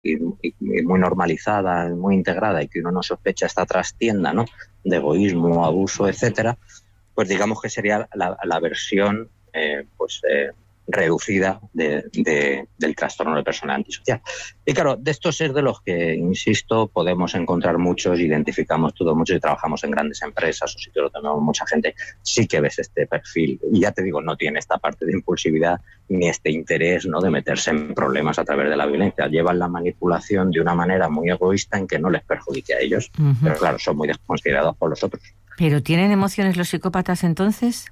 y muy normalizada, muy integrada, y que uno no sospecha esta trastienda, ¿no?, de egoísmo, abuso, etcétera, pues digamos que sería la versión reducida del trastorno de personalidad antisocial. Y claro, de estos es de los que, insisto, podemos encontrar muchos, identificamos todo mucho y trabajamos en grandes empresas o sitios donde tenemos mucha gente, sí que ves este perfil. Y ya te digo, no tiene esta parte de impulsividad ni este interés, ¿no?, de meterse en problemas a través de la violencia. Llevan la manipulación de una manera muy egoísta en que no les perjudique a ellos. Ujú. Pero claro, son muy desconsiderados por los otros. ¿Pero tienen emociones los psicópatas entonces?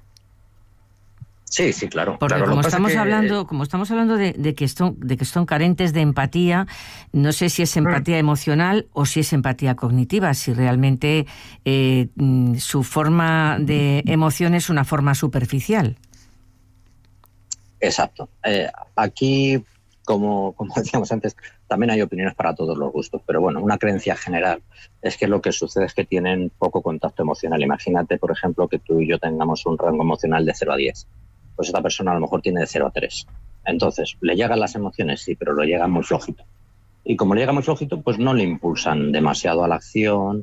Sí, sí, claro. Porque Claro, lo que pasa es que... como estamos hablando de que son carentes de empatía, no sé si es empatía emocional o si es empatía cognitiva, si realmente su forma de emoción es una forma superficial. Exacto. Aquí, como decíamos antes, también hay opiniones para todos los gustos, pero bueno, una creencia general es que lo que sucede es que tienen poco contacto emocional. Imagínate, por ejemplo, que tú y yo tengamos un rango emocional de 0 a 10. Pues esta persona a lo mejor tiene de 0 a 3. Entonces, ¿le llegan las emociones? Sí, pero lo llegan muy flojito. Y como le llega muy flojito, pues no le impulsan demasiado a la acción,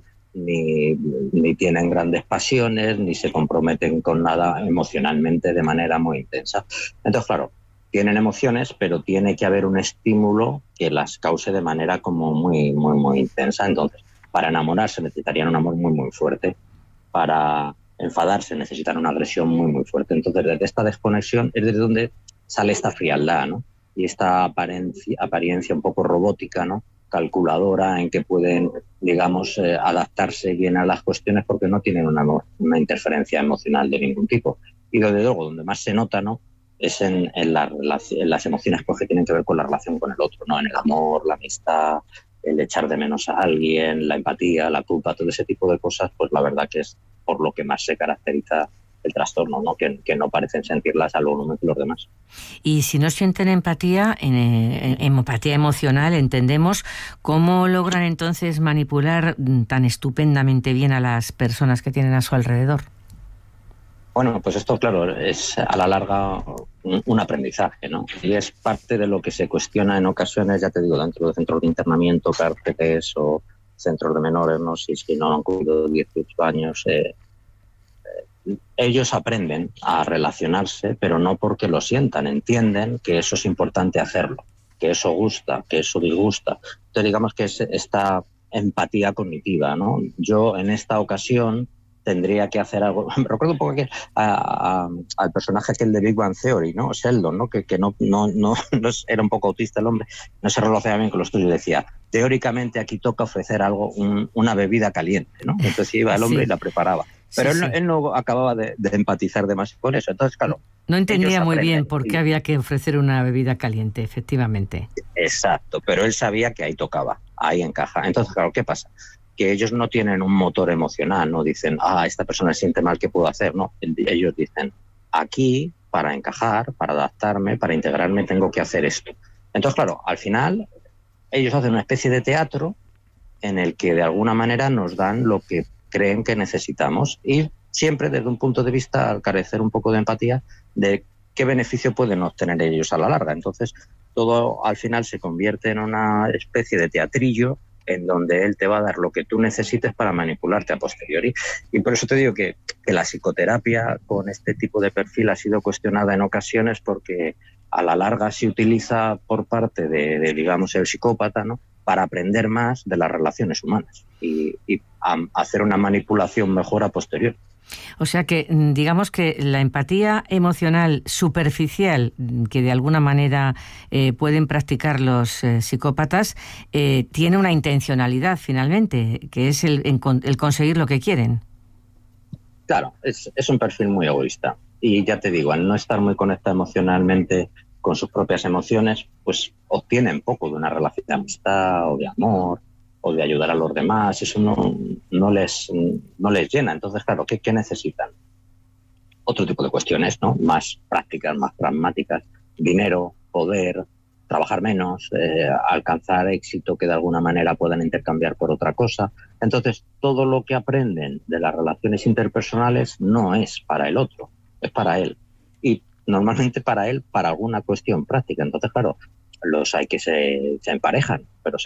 ni tienen grandes pasiones, ni se comprometen con nada emocionalmente de manera muy intensa. Entonces, claro, tienen emociones, pero tiene que haber un estímulo que las cause de manera como muy, muy, muy intensa. Entonces, para enamorarse necesitarían un amor muy, muy fuerte. Para enfadarse necesitan una agresión muy, muy fuerte. Entonces, desde esta desconexión es desde donde sale esta frialdad, ¿no?, y esta apariencia un poco robótica, ¿no?, calculadora, en que pueden, digamos, adaptarse bien a las cuestiones porque no tienen una interferencia emocional de ningún tipo. Y desde luego, donde más se nota, ¿no?, es en las emociones, pues, que tienen que ver con la relación con el otro, ¿no?, en el amor, la amistad, el echar de menos a alguien, la empatía, la culpa, todo ese tipo de cosas, pues la verdad que es por lo que más se caracteriza el trastorno, ¿no?, que no parecen sentirlas a lo mismo que los demás. Y si no sienten empatía, en empatía emocional, entendemos cómo logran entonces manipular tan estupendamente bien a las personas que tienen a su alrededor. Bueno, pues esto, claro, es a la larga un aprendizaje, ¿no? Y es parte de lo que se cuestiona en ocasiones, ya te digo, dentro de centros de internamiento, cárceles o centros de menores, ¿no? Si no han cumplido 18 años, ellos aprenden a relacionarse, pero no porque lo sientan, entienden que eso es importante hacerlo, que eso gusta, que eso disgusta. Entonces, digamos que es esta empatía cognitiva, ¿no? Yo en esta ocasión tendría que hacer algo. Me recuerdo un poco que al personaje aquel de Big Bang Theory, ¿no? Sheldon, ¿no? Que no era un poco autista el hombre, no se relacionaba bien con los tuyos. Decía, teóricamente aquí toca ofrecer algo, una bebida caliente, ¿no? Entonces iba el hombre y Sí, la preparaba. sí, Pero sí. él no acababa de empatizar demasiado con eso. Entonces, claro, No ellos entendía muy bien aprenden. por qué había que ofrecer una bebida caliente, efectivamente. Exacto, pero él sabía que ahí tocaba, ahí encaja. Entonces, claro, ¿qué pasa? Que ellos no tienen un motor emocional, no dicen, esta persona se siente mal, ¿qué puedo hacer? No, ellos dicen, aquí, para encajar, para adaptarme, para integrarme, tengo que hacer esto. Entonces, claro, al final, ellos hacen una especie de teatro en el que de alguna manera nos dan lo que creen que necesitamos y siempre desde un punto de vista, al carecer un poco de empatía, de qué beneficio pueden obtener ellos a la larga. Entonces, todo al final se convierte en una especie de teatrillo en donde él te va a dar lo que tú necesites para manipularte a posteriori. Y por eso te digo que la psicoterapia con este tipo de perfil ha sido cuestionada en ocasiones porque a la larga se utiliza por parte digamos, el psicópata, ¿no?, para aprender más de las relaciones humanas y hacer una manipulación mejor a posteriori. O sea que, digamos que la empatía emocional superficial que de alguna manera pueden practicar los psicópatas tiene una intencionalidad finalmente, que es el conseguir lo que quieren. Claro, es un perfil muy egoísta. Y ya te digo, al no estar muy conectado emocionalmente con sus propias emociones, pues obtienen poco de una relación de amistad o de amor o de ayudar a los demás. Eso no les llena. Entonces, claro, ¿qué necesitan? Otro tipo de cuestiones, ¿no?, más prácticas, más pragmáticas: dinero, poder, trabajar menos, alcanzar éxito que de alguna manera puedan intercambiar por otra cosa. Entonces, todo lo que aprenden de las relaciones interpersonales no es para el otro, es para él. Y normalmente para él, para alguna cuestión práctica. Entonces, claro, los hay que se emparejan, pero